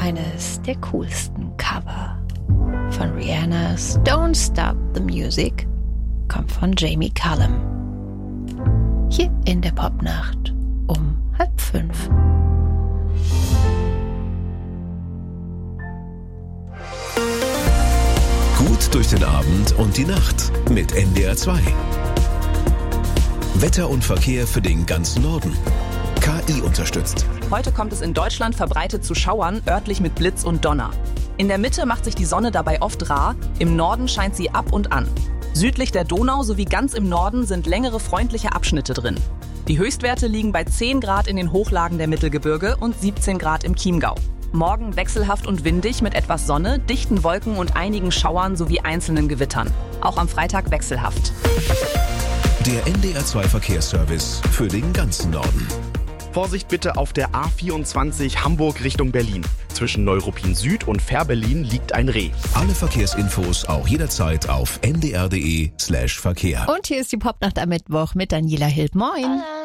eines der coolsten Cover. Von Rihannas Don't Stop the Music kommt von Jamie Cullum. Hier in der Popnacht um 4:30. Gut durch den Abend und die Nacht mit NDR 2. Wetter und Verkehr für den ganzen Norden. KI unterstützt. Heute kommt es in Deutschland verbreitet zu Schauern, örtlich mit Blitz und Donner. In der Mitte macht sich die Sonne dabei oft rar, im Norden scheint sie ab und an. Südlich der Donau sowie ganz im Norden sind längere freundliche Abschnitte drin. Die Höchstwerte liegen bei 10 Grad in den Hochlagen der Mittelgebirge und 17 Grad im Chiemgau. Morgen wechselhaft und windig mit etwas Sonne, dichten Wolken und einigen Schauern sowie einzelnen Gewittern. Auch am Freitag wechselhaft. Der NDR 2 Verkehrsservice für den ganzen Norden. Vorsicht bitte auf der A24 Hamburg Richtung Berlin. Zwischen Neuruppin Süd und Fährberlin liegt ein Reh. Alle Verkehrsinfos auch jederzeit auf ndr.de/Verkehr. Und hier ist die Popnacht am Mittwoch mit Daniela Hild. Moin!